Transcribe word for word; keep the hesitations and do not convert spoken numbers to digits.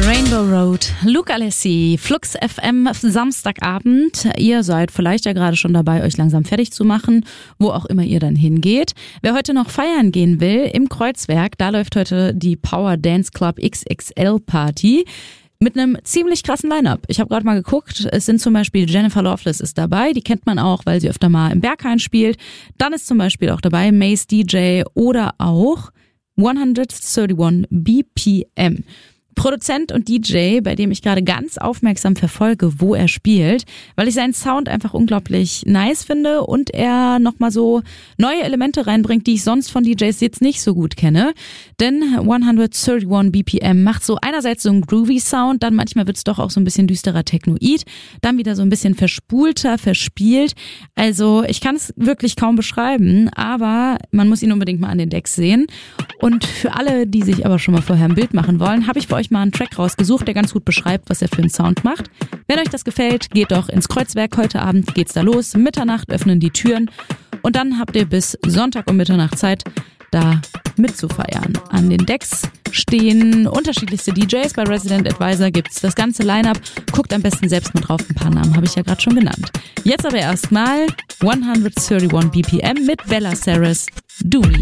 Rainbow Road, Luke Alessi, Flux F M, Samstagabend. Ihr seid vielleicht ja gerade schon dabei, euch langsam fertig zu machen, wo auch immer ihr dann hingeht. Wer heute noch feiern gehen will, im Kreuzwerk, da läuft heute die Power Dance Club X X L Party. Mit einem ziemlich krassen Line-Up. Ich habe gerade mal geguckt, es sind zum Beispiel Jennifer Loveless ist dabei, die kennt man auch, weil sie öfter mal im Berghain spielt. Dann ist zum Beispiel auch dabei Mace D J oder auch hunderteinunddreißig B P M. Produzent und D J, bei dem ich gerade ganz aufmerksam verfolge, wo er spielt, weil ich seinen Sound einfach unglaublich nice finde und er nochmal so neue Elemente reinbringt, die ich sonst von D Js jetzt nicht so gut kenne. Denn hunderteinunddreißig B P M macht so einerseits so einen groovy Sound, dann manchmal wird's doch auch so ein bisschen düsterer Technoid, dann wieder so ein bisschen verspulter, verspielt. Also ich kann es wirklich kaum beschreiben, aber man muss ihn unbedingt mal an den Decks sehen. Und für alle, die sich aber schon mal vorher ein Bild machen wollen, habe ich für euch mal einen Track rausgesucht, der ganz gut beschreibt, was er für einen Sound macht. Wenn euch das gefällt, geht doch ins Kreuzwerk. Heute Abend geht's da los. Mitternacht öffnen die Türen und dann habt ihr bis Sonntag um Mitternacht Zeit, da mitzufeiern. An den Decks stehen unterschiedlichste D Js. Bei Resident Advisor gibt's das ganze Line-Up. Guckt am besten selbst mal drauf. Ein paar Namen habe ich ja gerade schon genannt. Jetzt aber erstmal hunderteinunddreißig B P M mit Bella Saris, Do Me.